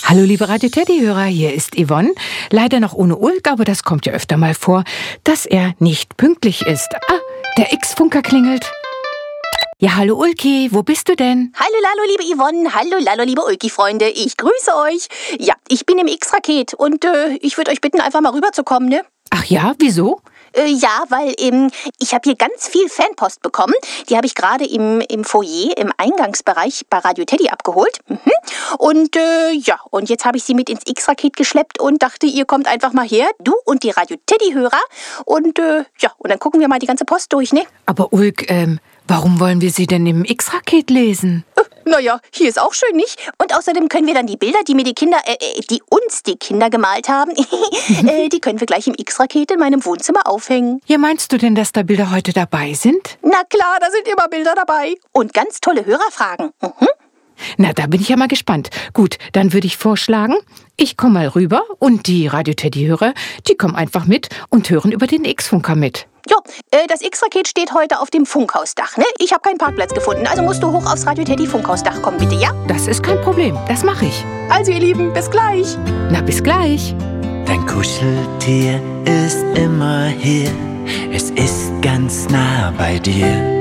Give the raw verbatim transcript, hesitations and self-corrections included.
Hallo liebe Radio Teddy-Hörer, hier ist Yvonne. Leider noch ohne Ulk, aber das kommt ja öfter mal vor, dass er nicht pünktlich ist. Ah, der X-Funker klingelt. Ja, hallo Ulki, wo bist du denn? Hallo, hallo, liebe Yvonne. Hallo, hallo, liebe Ulki-Freunde. Ich grüße euch. Ja, ich bin im X-Raket und äh, ich würde euch bitten, einfach mal rüberzukommen, ne? Ach ja, wieso? Äh, ja, weil ähm, ich habe hier ganz viel Fanpost bekommen. Die habe ich gerade im, im Foyer, im Eingangsbereich bei Radio Teddy abgeholt. Mhm. Und äh, ja, und jetzt habe ich sie mit ins X-Raket geschleppt und dachte, ihr kommt einfach mal her, du und die Radio Teddy-Hörer. Und äh, ja, und dann gucken wir mal die ganze Post durch, ne? Aber Ulk, ähm, warum wollen wir sie denn im X-Raket lesen? Äh, naja, hier ist auch schön, nicht? Und außerdem können wir dann die Bilder, die mir die Kinder, äh, die uns die Kinder gemalt haben, äh, die können wir gleich im X-Raket in meinem Wohnzimmer aufhängen. Ja, meinst du denn, dass da Bilder heute dabei sind? Na klar, da sind immer Bilder dabei. Und ganz tolle Hörerfragen. Mhm. Na, da bin ich ja mal gespannt. Gut, dann würde ich vorschlagen, ich komme mal rüber und die Radio Teddy-Hörer, die kommen einfach mit und hören über den X-Funker mit. Jo, äh, das X-Raket steht heute auf dem Funkhausdach, ne? Ich habe keinen Parkplatz gefunden, also musst du hoch aufs Radio Teddy Funkhausdach kommen, bitte, ja? Das ist kein Problem, das mache ich. Also, ihr Lieben, bis gleich. Na, bis gleich. Dein Kuscheltier ist immer hier, es ist ganz nah bei dir.